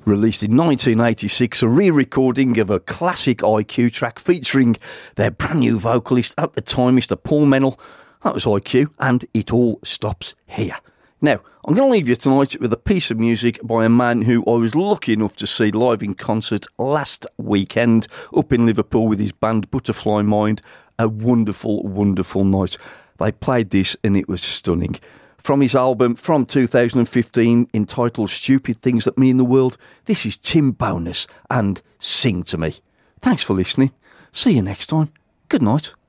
released in 1986, a re-recording of a classic IQ track featuring their brand new vocalist at the time, Mr. Paul Mennel. That was IQ, and it all stops here. Now, I'm going to leave you tonight with a piece of music by a man who I was lucky enough to see live in concert last weekend up in Liverpool with his band Butterfly Mind. A wonderful, wonderful night. They played this and it was stunning. From his album from 2015 entitled Stupid Things That Mean the World, this is Tim Bonus and Sing to Me. Thanks for listening. See you next time. Good night.